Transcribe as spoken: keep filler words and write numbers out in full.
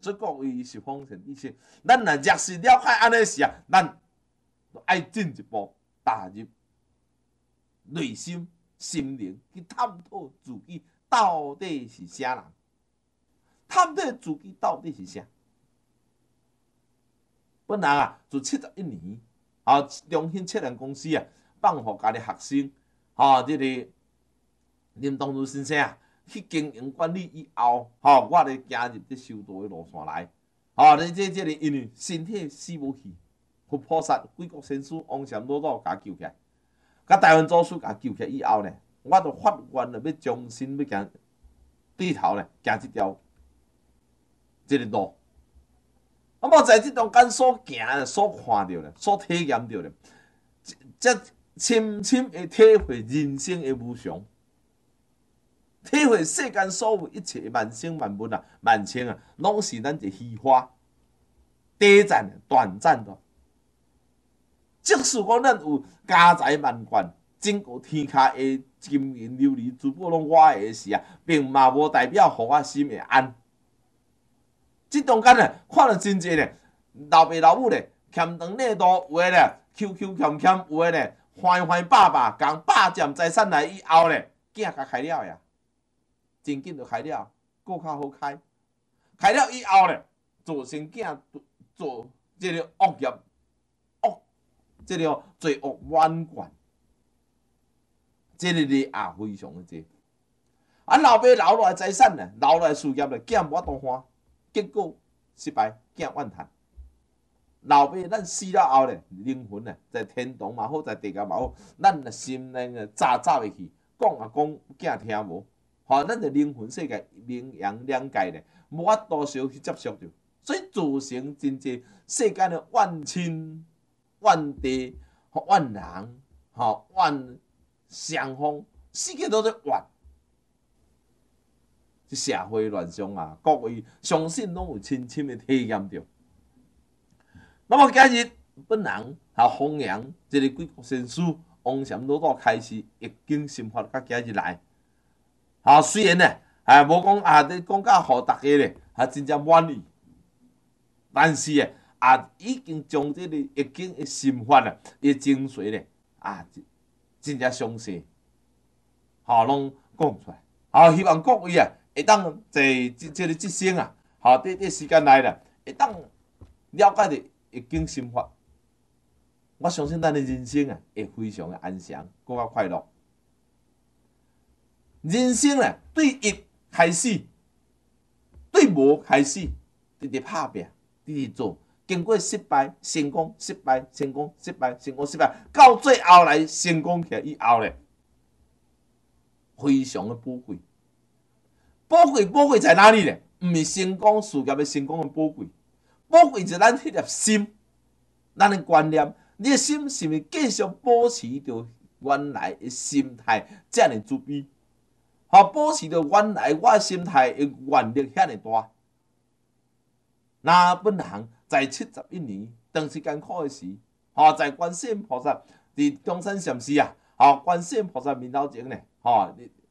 做各位是丰田知识，咱若若是了解安尼事啊，咱爱进一步踏入内心心灵去探讨自己到底是啥人，探讨自己到底是啥。本人啊，自七十一年，啊，中兴测量公司啊，放互家己学生，吼、哦，这个林东如先生啊，去经营管理以后，吼、哦，我咧行入这修道的路线来，吼、哦，你这这个因为身体死无去，佛菩萨、贵国先师、王禅老祖甲救起来，甲台湾祖师甲救起来以后呢，我就发愿了，要重新要行对头咧，行这条这个路。啊，无在即中间所行、所看到咧、所体验到咧，则深深的体会人生的无常，体会世间所有一切万生万物啊、万千啊，拢是咱一虚华、短暂、短暂的。即使讲咱有家财万贯，整个天下的金银琉璃珠宝拢我的时啊，并嘛无代表互我心会安。即中间咧，看了真济咧，老爸老母咧，欠长内度，有诶咧，Q Q 欠欠，有诶咧，欢欢爸爸共霸占财产来以后咧，囝甲开了呀，真紧就开了，搁较好开，开了以后咧，造成囝做即个恶业，恶即个罪恶满贯，即个咧也非常诶济。啊，老爸留落来财产咧，留落来事业咧，囝无法度花。结果失败，囝怨叹。老爸，咱死了后咧，灵魂咧，在天堂嘛好，在地狱嘛好，咱的心灵诶，早早会去，讲啊讲，囝听无，吼，咱的灵魂世界阴阳两界咧，无法度相去接触着，所以造成真济世间的怨亲、怨地、怨人、吼怨双方，世界都在怨。这社会乱象啊，各位相信拢有深深的体验着。那么今日本人啊，弘扬这个贵国先师王禅老祖开始易经心法，到今日来，啊，虽然呢，啊，无讲啊，你讲甲互大家咧，啊，真正满意，但是诶，啊，已经将这个易经的心法啊，伊精髓咧，啊，真正详细，好，拢讲出来，好，希望各位啊。会当在即即个即生啊，吼，伫伫时间内啦，会当了解着易经心法，我相信咱的人生啊，会非常的安详，搁较快乐。人生咧，对一开始，对无开始，直直拍拼，直直做，经过失败、成功、失败、成功、失败、成功、失败，到最后来成功起来以后咧，非常的宝贵。宝贵宝贵在哪里呢？唔是成功事业的成功的宝贵，宝贵是咱迄粒心，咱的观念。你的心是毋是继续保持着原来的心态，遮尔自卑？吼，保持着原来我的心态的愿力遐尔大。那本行在七十一年，当时艰苦的时，吼，在观世音菩萨伫中山禅师啊，吼，观世音菩萨面头前呢，吼，